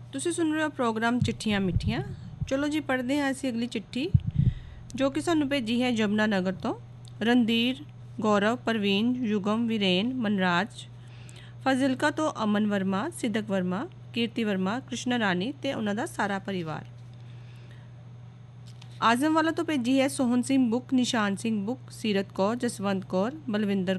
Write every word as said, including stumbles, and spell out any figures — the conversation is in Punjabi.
ਤੁਸੀਂ ਸੁਣ ਰਹੇ ਹੋ ਪ੍ਰੋਗਰਾਮ ਚਿੱਠੀਆਂ ਮਿੱਠੀਆਂ। ਚਲੋ ਜੀ ਪੜ੍ਹਦੇ ਹਾਂ ਅਸੀਂ ਅਗਲੀ ਚਿੱਠੀ ਜੋ ਕਿ ਸਾਨੂੰ ਭੇਜੀ ਹੈ ਯਮੁਨਾ ਨਗਰ ਤੋਂ। ਰਣਧੀਰ, ਗੌਰਵ, ਪ੍ਰਵੀਨ, ਯੁਗਮ, ਵੀਰੇਨ, ਮਨਰਾਜ, ਫਾਜ਼ਿਲਕਾ ਤੋਂ ਅਮਨ ਵਰਮਾ, ਸਿਦਕ ਵਰਮਾ, ਕੀਰਤੀ ਵਰਮਾ, ਕ੍ਰਿਸ਼ਨਾ ਰਾਣੀ ਅਤੇ ਉਹਨਾਂ ਦਾ ਸਾਰਾ ਪਰਿਵਾਰ। ਆਜ਼ਮ ਵਾਲਾ ਤੋਂ ਭੇਜੀ ਹੈ ਸੋਹਨ ਸਿੰਘ ਬੁੱਕ, ਨਿਸ਼ਾਨ ਸਿੰਘ ਬੁੱਕ, ਸੀਰਤ ਕੌਰ, ਜਸਵੰਤ ਕੌਰ, ਬਲਵਿੰਦਰ